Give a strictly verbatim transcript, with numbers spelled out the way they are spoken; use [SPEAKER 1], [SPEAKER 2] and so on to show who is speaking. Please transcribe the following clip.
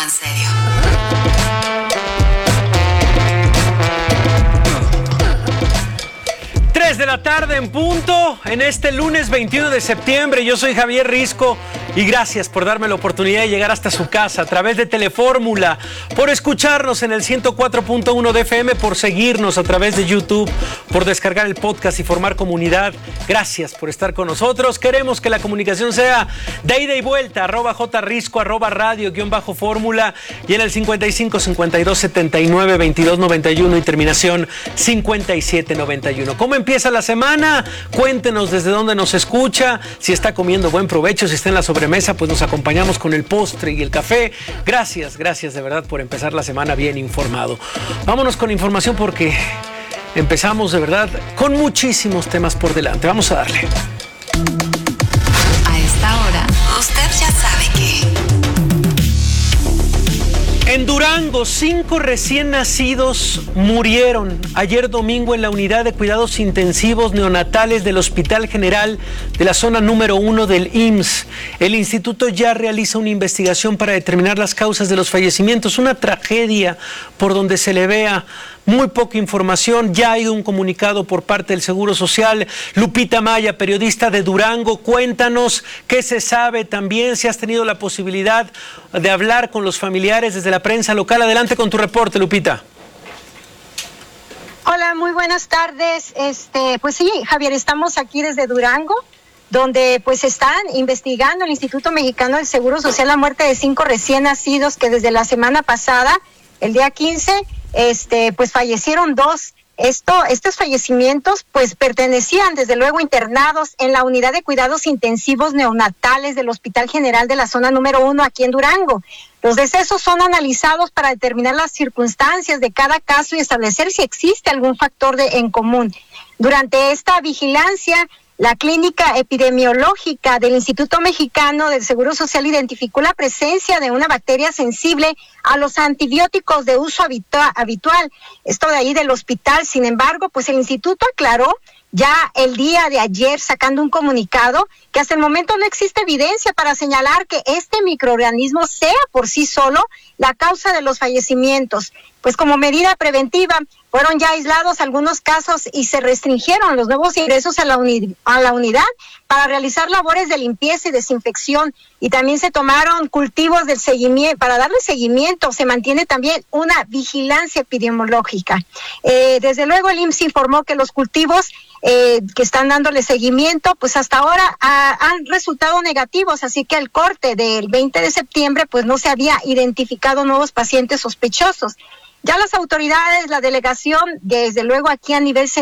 [SPEAKER 1] en serio.
[SPEAKER 2] tres de la tarde en punto, en este lunes veintiuno de septiembre. Yo soy Javier Risco y gracias por darme la oportunidad de llegar hasta su casa a través de Telefórmula, por escucharnos en el ciento cuatro punto uno de F M, por seguirnos a través de YouTube, por descargar el podcast y formar comunidad. Gracias por estar con nosotros. Queremos que la comunicación sea de ida y vuelta, arroba jrisco, arroba radio, guión bajo fórmula, y en el cincuenta y cinco, cincuenta y dos, setenta y nueve, veintidós, noventa y uno y terminación cincuenta y siete, noventa y uno. ¿Cómo empieza la semana? Cuéntenos desde dónde nos escucha. Si está comiendo, buen provecho. Si está en la sobremesa, pues nos acompañamos con el postre y el café. Gracias, gracias de verdad por empezar la semana bien informado. Vámonos con información porque empezamos de verdad con muchísimos temas por delante. Vamos a darle.
[SPEAKER 1] A esta hora, usted ya sabe que...
[SPEAKER 2] En Durango, cinco recién nacidos murieron ayer domingo en la unidad de cuidados intensivos neonatales del Hospital General de la zona número uno del I M S S. El instituto ya realiza una investigación para determinar las causas de los fallecimientos. Una tragedia por donde se le vea. Muy poca información, ya hay un comunicado por parte del Seguro Social. Lupita Maya, periodista de Durango, cuéntanos qué se sabe también, si has tenido la posibilidad de hablar con los familiares desde la prensa local. Adelante con tu reporte, Lupita.
[SPEAKER 3] Hola, muy buenas tardes. Este, pues sí, Javier, estamos aquí desde Durango, donde pues están investigando el Instituto Mexicano del Seguro Social la muerte de cinco recién nacidos que desde la semana pasada, el día quince, este, pues fallecieron dos. Esto, estos fallecimientos pues pertenecían desde luego internados en la unidad de cuidados intensivos neonatales del Hospital General de la zona número uno aquí en Durango. Los decesos son analizados para determinar las circunstancias de cada caso y establecer si existe algún factor de, en común. Durante esta vigilancia, la clínica epidemiológica del Instituto Mexicano del Seguro Social identificó la presencia de una bacteria sensible a los antibióticos de uso habitua- habitual. Esto de ahí del hospital. Sin embargo, pues el instituto aclaró ya el día de ayer, sacando un comunicado, que hasta el momento no existe evidencia para señalar que este microorganismo sea por sí solo la causa de los fallecimientos. Pues como medida preventiva, fueron ya aislados algunos casos y se restringieron los nuevos ingresos a la, uni- a la unidad para realizar labores de limpieza y desinfección. Y también se tomaron cultivos del seguimiento, para darle seguimiento. Se mantiene también una vigilancia epidemiológica. Eh, desde luego el I M S S informó que los cultivos eh, que están dándole seguimiento, pues hasta ahora ha, han resultado negativos, así que al corte del veinte de septiembre, pues no se había identificado nuevos pacientes sospechosos. Ya las autoridades, la delegación, desde luego aquí a nivel